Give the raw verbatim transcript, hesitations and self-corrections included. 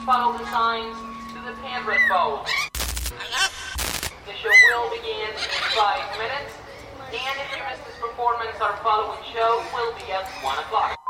follow the signs to the Pandred Bowl. The show will begin in five minutes, and if you miss this performance, our following show will be at one o'clock.